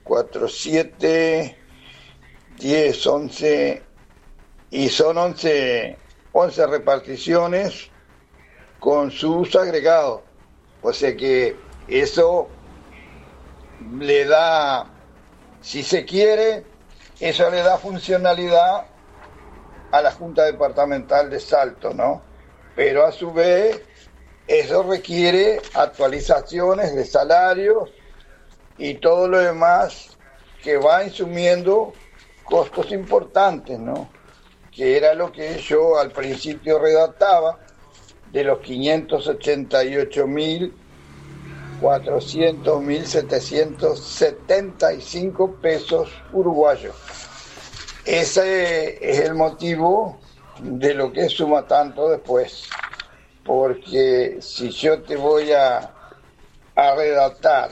4, 7, 10, 11, y son 11 reparticiones con sus agregados. O sea que eso le da, si se quiere, eso le da funcionalidad a la Junta Departamental de Salto, ¿no? Pero a su vez, eso requiere actualizaciones de salarios y todo lo demás que va insumiendo costos importantes, ¿no? Que era lo que yo al principio redactaba, de los 588.400.775 pesos uruguayos. Ese es el motivo de lo que suma tanto después, porque si yo te voy a redactar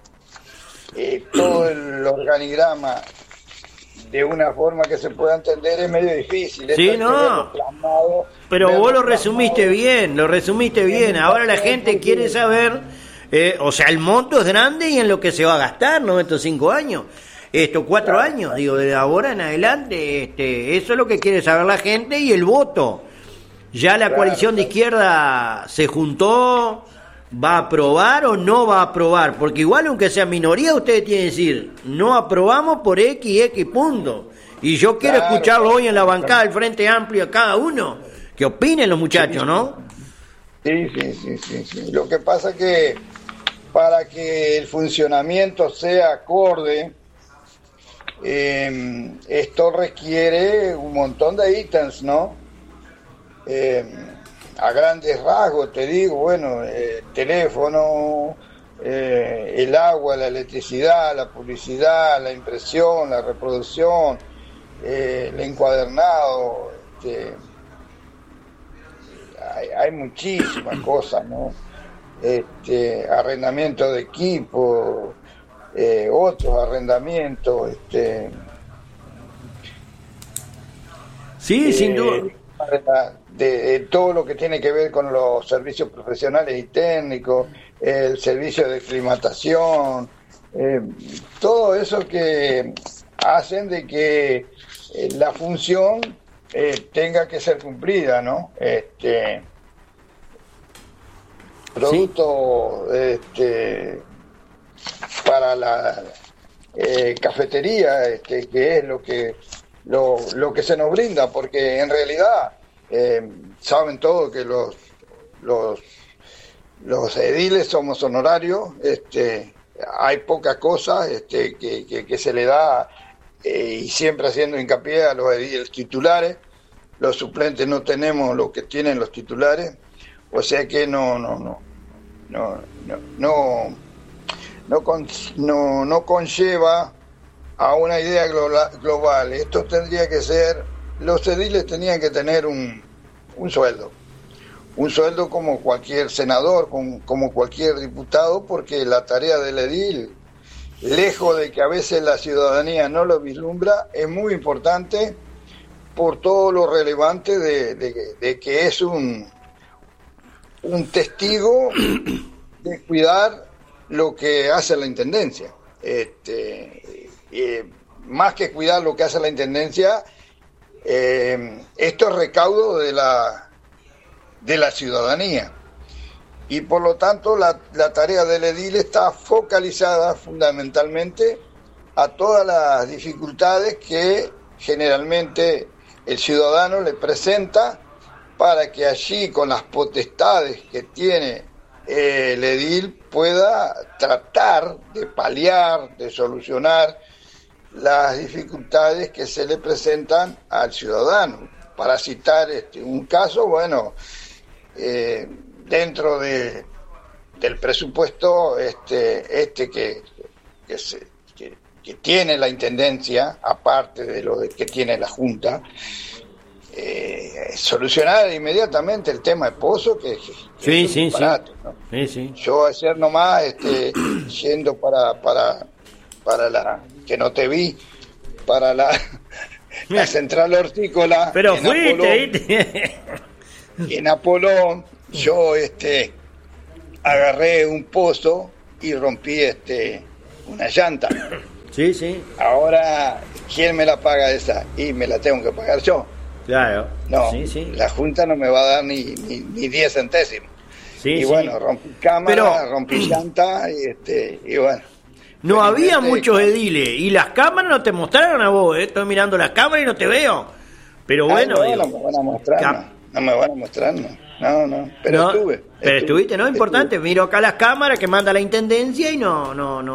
todo el organigrama de una forma que se pueda entender, es medio difícil. Sí, no. Pero vos lo resumiste bien, Ahora la gente quiere saber, o sea, el monto es grande y en lo que se va a gastar, ¿no? Estos 5 años, estos 4 años, digo, de ahora en adelante, eso es lo que quiere saber la gente y el voto. Ya la coalición de izquierda se juntó, ¿va a aprobar o no va a aprobar? Porque igual aunque sea minoría, ustedes tienen que decir, no aprobamos por X punto. Y yo quiero escucharlo hoy en la bancada del Frente Amplio a cada uno, que opinen los muchachos, ¿no? Sí. Lo que pasa es que para que el funcionamiento sea acorde, esto requiere un montón de ítems, ¿no? A grandes rasgos te digo, bueno, teléfono, el agua, la electricidad, la publicidad, la impresión, la reproducción, el encuadernado, hay muchísimas cosas, ¿no? Arrendamiento de equipo, otros arrendamientos, sí, sin duda. De todo lo que tiene que ver con los servicios profesionales y técnicos, el servicio de climatación, todo eso que hacen de que la función tenga que ser cumplida, ¿no? Producto para la cafetería, que es lo que se nos brinda, porque en realidad saben todos que los ediles somos honorarios, hay pocas cosas que se le da, y siempre haciendo hincapié a los ediles titulares. Los suplentes no tenemos lo que tienen los titulares, o sea que no conlleva a una idea global. Esto tendría que ser, los ediles tenían que tener un sueldo como cualquier senador, como cualquier diputado, porque la tarea del edil, lejos de que a veces la ciudadanía no lo vislumbra, es muy importante por todo lo relevante de que es un testigo de cuidar lo que hace la intendencia. Más que cuidar lo que hace la intendencia, esto es recaudo de la ciudadanía, y por lo tanto la tarea del edil está focalizada fundamentalmente a todas las dificultades que generalmente el ciudadano le presenta, para que allí, con las potestades que tiene el edil, pueda tratar de paliar, de solucionar las dificultades que se le presentan al ciudadano. Para citar un caso, bueno, dentro del presupuesto que tiene la intendencia, aparte de lo que tiene la Junta, solucionar inmediatamente el tema de pozo, que sí, es un disparate, ¿no? Sí. Yo ayer nomás, yendo para la, que no te vi, para la central hortícola, pero fuiste, en Apolón, yo agarré un pozo y rompí una llanta. Sí, sí. Ahora, ¿quién me la paga esa? Y me la tengo que pagar yo. Claro. No, Sí, sí. la Junta no me va a dar ni 10 centésimos. Sí, y sí. bueno, rompí cámara, rompí llanta y bueno. No había muchos ediles y las cámaras no te mostraron a vos, estoy mirando las cámaras y no te veo. Pero bueno, no me van a mostrar, no me van a mostrar, no, pero estuve. Pero estuviste, ¿no? Importante, miro acá las cámaras que manda la intendencia y no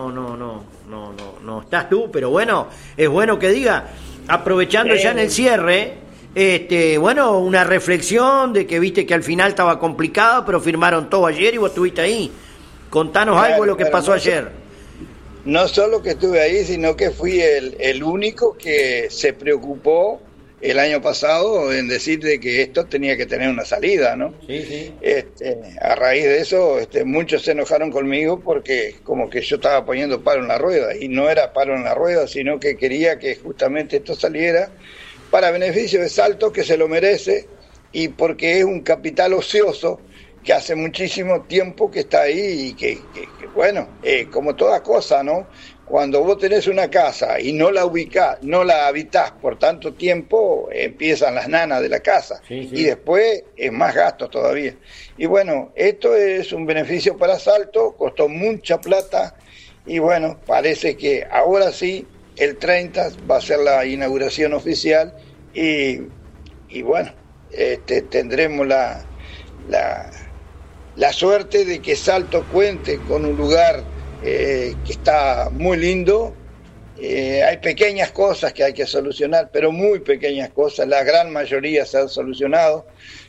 estás tú, pero bueno, es bueno que diga, aprovechando ya en el cierre, bueno, una reflexión de que viste que al final estaba complicado, pero firmaron todo ayer y vos estuviste ahí. Contanos algo de lo que pasó ayer. No solo que estuve ahí, sino que fui el único que se preocupó el año pasado en decir de que esto tenía que tener una salida, ¿no? Sí, sí. A raíz de eso, muchos se enojaron conmigo porque como que yo estaba poniendo palo en la rueda, y no era palo en la rueda, sino que quería que justamente esto saliera para beneficio de Salto, que se lo merece, y porque es un capital ocioso que hace muchísimo tiempo que está ahí y que bueno, como toda cosa, ¿no? Cuando vos tenés una casa y no la ubicás, no la habitás por tanto tiempo, empiezan las nanas de la casa, y después es más gastos todavía. Y bueno, esto es un beneficio para Salto, costó mucha plata, y bueno, parece que ahora sí, el 30 va a ser la inauguración oficial, y bueno, tendremos la suerte de que Salto cuente con un lugar que está muy lindo. Hay pequeñas cosas que hay que solucionar, pero muy pequeñas cosas, la gran mayoría se han solucionado,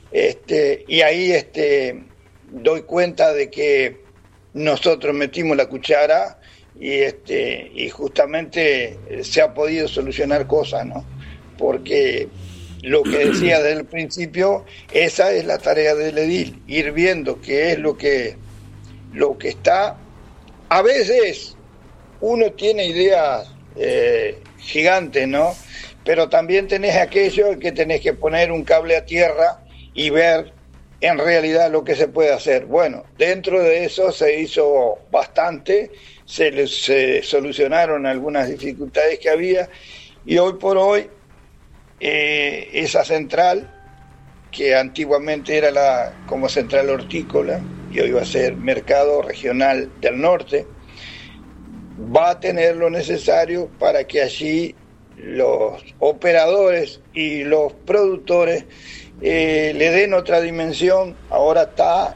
y ahí doy cuenta de que nosotros metimos la cuchara y justamente se ha podido solucionar cosas, ¿no? Porque lo que decía desde el principio, esa es la tarea del edil, ir viendo qué es lo que está. A veces uno tiene ideas gigantes, ¿no? Pero también tenés aquello que tenés que poner un cable a tierra y ver en realidad lo que se puede hacer. Bueno, dentro de eso se hizo bastante, se solucionaron algunas dificultades que había, y hoy por hoy esa central, que antiguamente era como central hortícola y hoy va a ser mercado regional del norte, va a tener lo necesario para que allí los operadores y los productores le den otra dimensión. Ahora está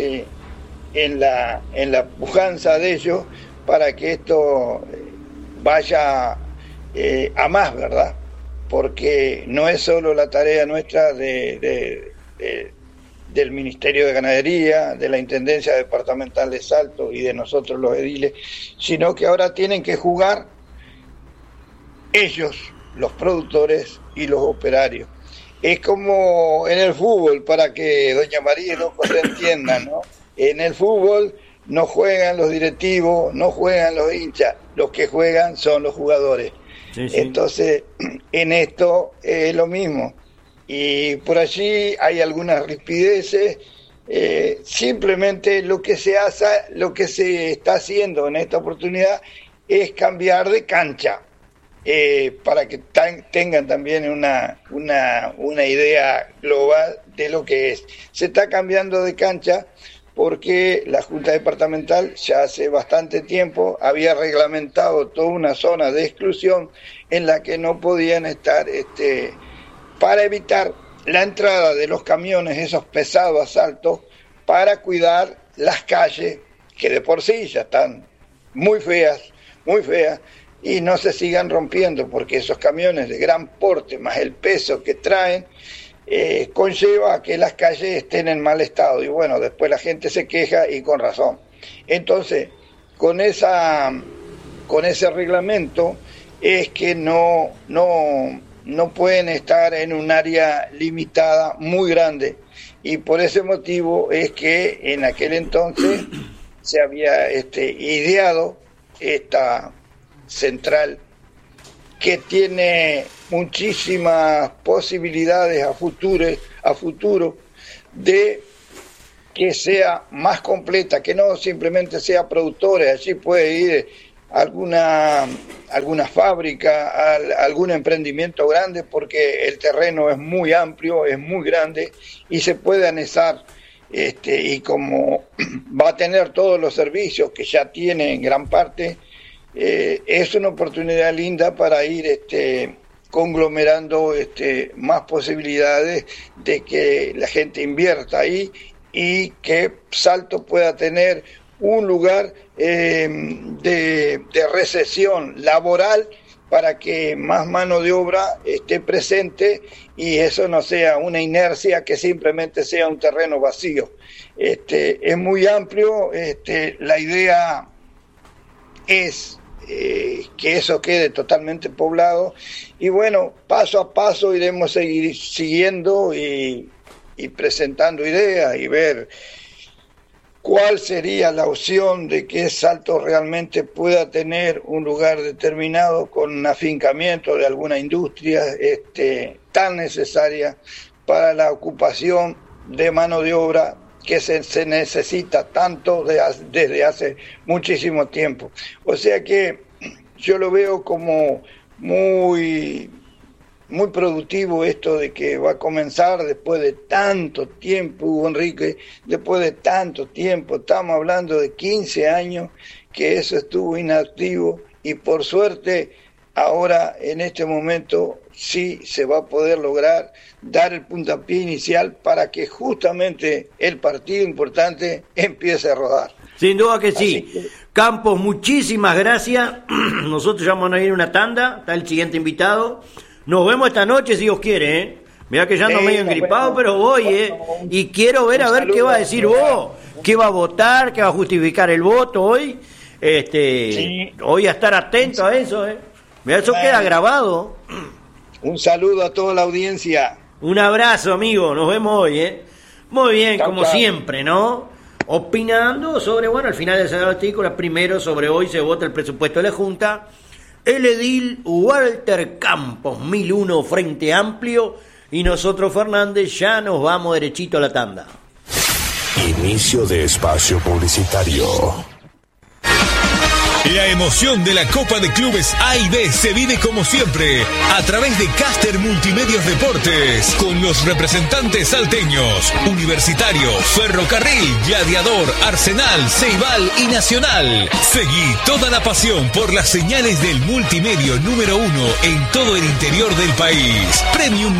en la pujanza de ellos para que esto vaya a más, ¿verdad? Porque no es solo la tarea nuestra del Ministerio de Ganadería, de la Intendencia Departamental de Salto y de nosotros los ediles, sino que ahora tienen que jugar ellos, los productores y los operarios. Es como en el fútbol, para que doña María y don José entiendan, ¿no? En el fútbol no juegan los directivos, no juegan los hinchas, los que juegan son los jugadores. Sí. Entonces, en esto es lo mismo. Y por allí hay algunas rispideces. Simplemente lo que se está haciendo en esta oportunidad es cambiar de cancha, para que tengan también una idea global de lo que es. Se está cambiando de cancha porque la Junta Departamental ya hace bastante tiempo había reglamentado toda una zona de exclusión en la que no podían estar, para evitar la entrada de los camiones, esos pesados a Salto, para cuidar las calles, que de por sí ya están muy feas, y no se sigan rompiendo, porque esos camiones de gran porte, más el peso que traen, conlleva a que las calles estén en mal estado, y bueno, después la gente se queja, y con razón. Entonces, con ese reglamento es que no pueden estar en un área limitada muy grande, y por ese motivo es que en aquel entonces se había ideado esta central, que tiene muchísimas posibilidades a futuro de que sea más completa, que no simplemente sea productores. Allí puede ir alguna fábrica, algún emprendimiento grande, porque el terreno es muy amplio, es muy grande y se puede anexar, y como va a tener todos los servicios que ya tiene en gran parte, es una oportunidad linda para ir conglomerando más posibilidades de que la gente invierta ahí y que Salto pueda tener un lugar de recesión laboral para que más mano de obra esté presente y eso no sea una inercia, que simplemente sea un terreno vacío. Es muy amplio, la idea es que eso quede totalmente poblado y bueno, paso a paso iremos siguiendo y presentando ideas y ver cuál sería la opción de que Salto realmente pueda tener un lugar determinado con un afincamiento de alguna industria tan necesaria para la ocupación de mano de obra que se necesita tanto desde hace muchísimo tiempo. O sea que yo lo veo como muy productivo esto de que va a comenzar después de tanto tiempo, Hugo Enrique, después de tanto tiempo, estamos hablando de 15 años que eso estuvo inactivo y por suerte ahora en este momento sí se va a poder lograr dar el puntapié inicial para que justamente el partido importante empiece a rodar. Sin duda que sí. Campos, muchísimas gracias. Nosotros ya vamos a ir a una tanda, está el siguiente invitado. Nos vemos esta noche si Dios quiere, ¿eh? Mirá que ya ando medio engripado, pero voy, y quiero ver a ver qué va a decir vos, qué va a votar, qué va a justificar el voto hoy. Sí. Voy a estar atento a eso, Mirá, eso queda grabado. Un saludo a toda la audiencia. Un abrazo, amigo, nos vemos hoy, Muy bien, como siempre, ¿no? Opinando sobre, bueno, al final del artículo, primero sobre hoy se vota el presupuesto de la Junta. El edil Walter Campos, 1001 Frente Amplio, y nosotros, Fernández, ya nos vamos derechito a la tanda. Inicio de espacio publicitario. La emoción de la Copa de Clubes A y B se vive como siempre a través de Caster Multimedios Deportes, con los representantes salteños, Universitario, Ferrocarril, Gladiador, Arsenal, Ceibal y Nacional. Seguí toda la pasión por las señales del multimedio número 1 en todo el interior del país. Premium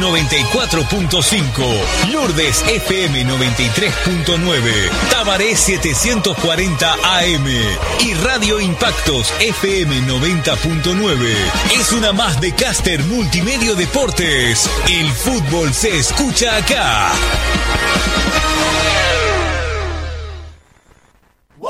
94.5, Lourdes FM 93.9, Tabaré 740 AM y Radio Impactos FM 90.9. Es una más de Caster Multimedio Deportes. El fútbol se escucha acá.